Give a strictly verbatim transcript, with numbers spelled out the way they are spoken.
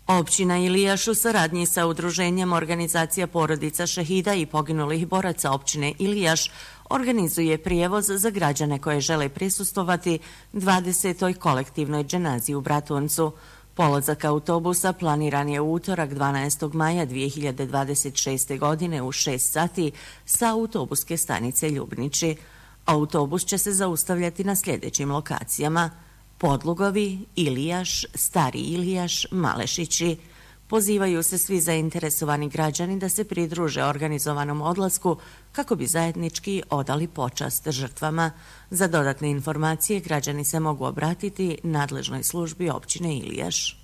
Općina Ilijaš u saradnji sa udruženjem Organizacija porodica šehida i poginulih boraca općine Ilijaš organizuje prijevoz za građane koje žele prisustvovati dvadesetoj kolektivnoj dženazi u Bratuncu. Polazak autobusa planiran je u utorak dvanaestog maja dvije hiljade dvadeset šeste. godine u šest sati sa autobuske stanice Ljubnići. Autobus će se zaustavljati na sljedećim lokacijama: Podlugovi, Ilijaš, Stari Ilijaš, Malešići. Pozivaju se svi zainteresovani građani da se pridruže organizovanom odlasku kako bi zajednički odali počast žrtvama. Za dodatne informacije građani se mogu obratiti nadležnoj službi općine Ilijaš.